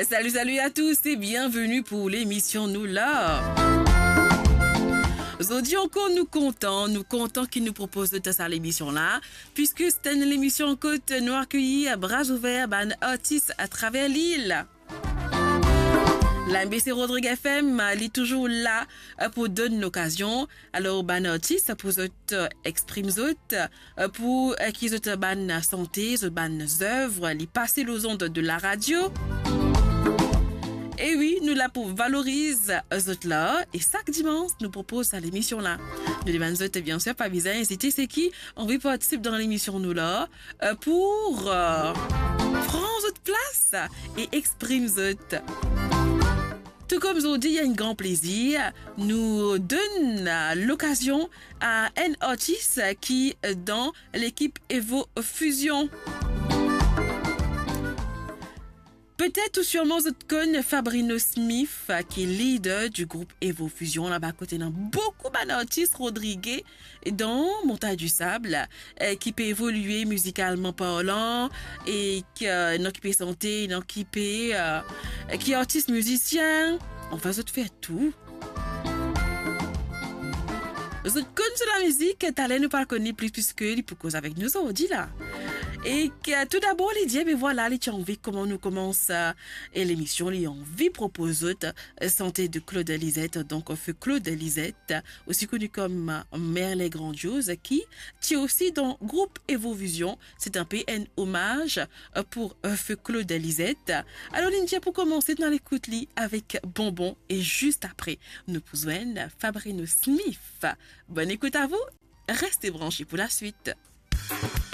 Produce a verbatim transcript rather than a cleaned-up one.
Salut, salut à tous et bienvenue pour l'émission Nous là. Aujourd'hui encore nous comptons, nous comptons qui nous propose de ça l'émission là, puisque c'est une émission côte nous accueillit à bras ouverts ban artistes à travers l'île. La M B C Rodrigue F M est toujours là pour donner l'occasion. Alors, ban artiste pour autres exprime autres pour qu'ils autres ban santé, ban œuvres, les passer aux ondes de la radio. Et oui, nous là pour valoriser eux autres là. Et chaque dimanche, nous propose à l'émission là. Nous les bandes autres, bien sûr, pas besoin d'hésiter. C'est qui on veut participer dans l'émission nous là pour euh, prendre autre place et exprime autres. Tout comme aujourd'hui, il y a un grand plaisir, nous donne l'occasion à un artiste qui est dans l'équipe Evo Fusion. Peut-être ou sûrement vous connaissez Fabrino Smith, qui est leader du groupe Evo Fusion. Là-bas, à côté d'un beaucoup d'artistes, Rodrigue, dans Montagne du Sable, qui peut évoluer musicalement parlant, et qui euh, peut santé, qui peut, euh, qui est artiste musicien. Enfin, ça te fait tout. Vous connaissez la musique, t'allez nous pas connaître plus puisque il peut causer avec nous aujourd'hui là. Et que, tout d'abord, les dieux, mais voilà, les envie comment nous commence euh, et l'émission, les envie propose euh, santé de Claude Lisette. Donc, on fait Claude Lisette, aussi connu comme euh, Merle Grandiose, qui tient aussi dans groupe Evovision. C'est un peu un hommage euh, pour euh, feu Claude Lisette. Alors, Lindia, pour commencer dans l'écoute li avec Bonbon et juste après, nous pouvons Fabrino Smith. Bonne écoute à vous. Restez branchés pour la suite.